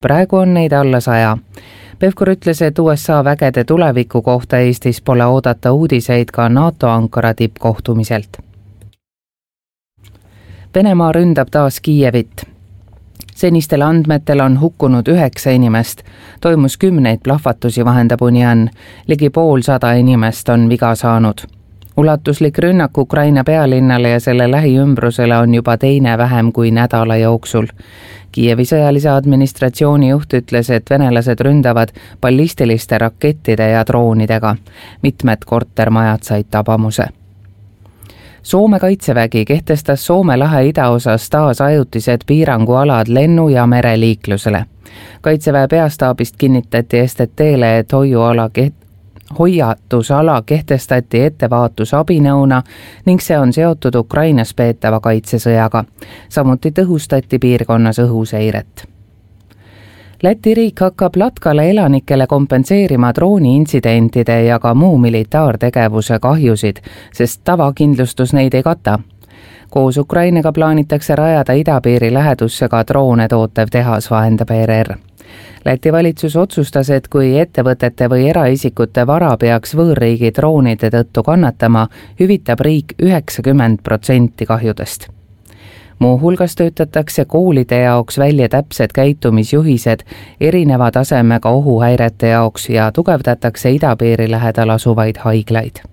praegu on neid alla 100. Pevkur ütles, et USA vägede tuleviku kohta Eestis pole oodata uudiseid ka NATO Ankara tippkohtumiselt. Venemaa ründab taas Kiievit. Senistel andmetel on hukkunud 9 inimest, toimus 10 plahvatusi, vahendab Union, ligi 150 inimest on viga saanud. Ulatuslik rünnak Ukraina pealinnale ja selle lähiümbrusele on juba teine vähem kui nädala jooksul. Kiievi sõjalise administratsiooni juht ütles, et venelased ründavad ballistiliste rakettide ja droonidega. Mitmed kortermajad said tabamuse. Soome kaitsevägi kehtestas Soome lahe idaosas taas ajutised piirangualad lennu- ja mereliiklusele. Kaitseväe peastaabist kinnitati STT-le, et hoiatusala kehtestati ettevaatusabinõuna ning see on seotud Ukrainas peetava kaitsesõjaga. Samuti tõhustati piirkonnas õhuseiret. Läti riik hakkab Latkale elanikele kompenseerima drooni-intsidentide ja ka muu militaartegevuse kahjusid, sest tavakindlustus neid ei kata. Koos Ukrainaga plaanitakse rajada idapiiri lähedusse ka droone tootev tehas, vahendab ERR. Läti valitsus otsustas, et kui ettevõtete või eraisikute vara peaks võõrriigi droonide tõttu kannatama, hüvitab riik 90% kahjudest. Muuhulgas töötatakse koolide jaoks välja täpsed käitumisjuhised erineva tasemega ohuhäirete jaoks ja tugevdatakse idapiiri lähedal asuvaid haiglaid.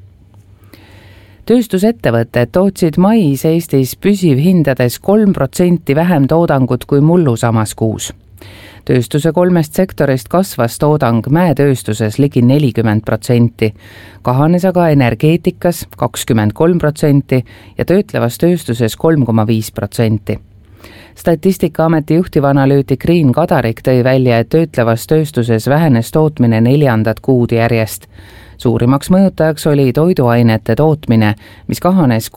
Tööstusettevõtted tootsid mais Eestis püsivhindades 3% vähem toodangut kui mullu samas kuus. Tööstuse 3 sektorist kasvas toodang mäetööstuses ligi 40%, kahanes aga energeetikas 23% ja töötlevas tööstuses 3,5%. Statistikaameti juhtivanalüütik Riin Kadarik tõi välja, et töötlevas tööstuses vähenes tootmine 4. kuud järjest. Suurimaks mõjutajaks oli toiduainete tootmine, mis kahanes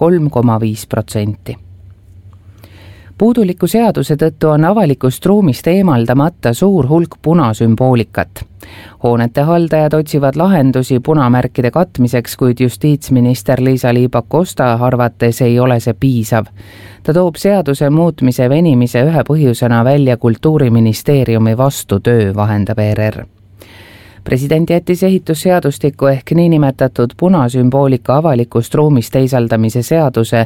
3,5%. Puuduliku seaduse tõttu on avalikust ruumist eemaldamata suur hulk punasümboolikat. Hoonete haldajad otsivad lahendusi punamärkide katmiseks, kuid justiitsminister Liisa-Ly Pakosta arvates ei ole see piisav. Ta toob seaduse muutmise venimise ühe põhjusena välja Kultuuriministeeriumi vastutöö, vahendab ERR. President jättis ehitusseadustiku ehk niinimetatud punasümboolika avalikust ruumist teisaldamise seaduse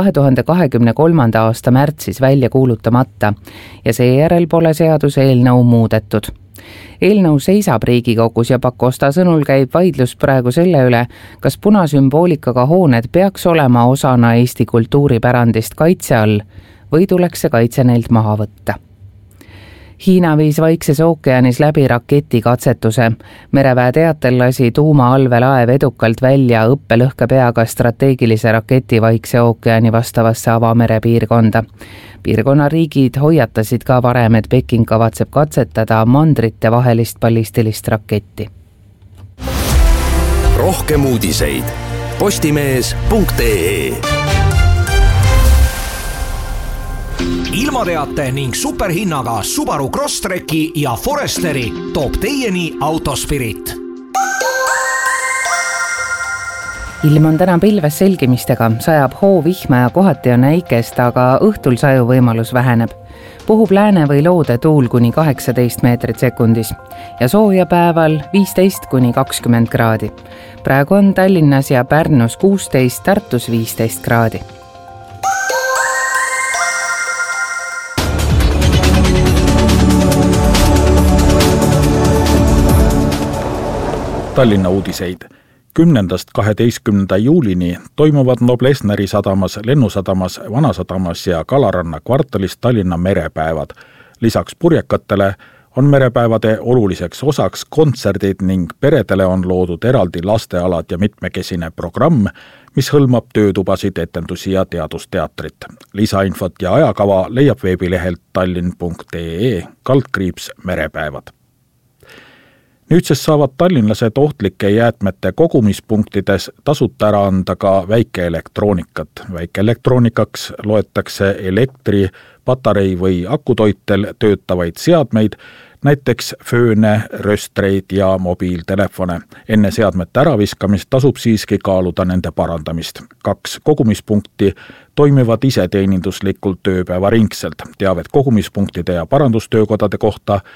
2023. aasta märtsis välja kuulutamata ja seejärel pole seaduse eelnõu muudetud. Eelnõu seisab Riigikogus ja Pakosta sõnul käib vaidlus praegu selle üle, kas punasümboolikaga hooned peaks olema osana Eesti kultuuripärandist kaitse all või tuleks see kaitse neilt maha võtta. Hiina viis Vaikses ookeanis läbi raketikatsetuse. Mereväe teatel lasi tuumaallvelaev edukalt välja õppelõhkepeaga strateegilise raketi Vaikse ookeani vastavasse avamere piirkonda. Piirkonna riigid hoiatasid ka varem, et Peking kavatseb katsetada mandrite vahelist ballistilist raketti. Rohkem uudiseid postimees.ee. Ilmateate ning superhinnaga Subaru Crosstreki ja Foresteri toob teieni Autospirit. Ilm on täna pilves selgimistega, sajab hoovihma ja kohati on äikest, aga õhtul saju võimalus väheneb. Puhub lääne või loode tuul kuni 18 meetrit sekundis ja sooja päeval 15–20 kraadi. Praegu on Tallinnas ja Pärnus 16, Tartus 15 kraadi. Tallinna uudiseid. 10.–12. juulini toimuvad Noblessneri sadamas, Lennusadamas, Vanasadamas ja Kalaranna kvartalis Tallinna merepäevad. Lisaks purjekatele on merepäevade oluliseks osaks kontserdid ning peredele on loodud eraldi lastealad ja mitmekesine programm, mis hõlmab töötubasid, etendusi ja teadusteatrit. Lisainfot ja ajakava leiab veebilehelt tallinn.ee/merepäevad. Nüüdsest saavad tallinlased ohtlike jäätmete kogumispunktides tasuta ära anda ka väikeelektroonikat. Väikeelektroonikaks loetakse elektri, patarei või akutoitel töötavaid seadmeid, näiteks fööne, röstreid ja mobiiltelefone. Enne seadmete äraviskamist tasub siiski kaaluda nende parandamist. 2 kogumispunkti toimivad iseteeninduslikult tööpäeva ringselt. Teavet kogumispunktide ja parandustöökodade kohta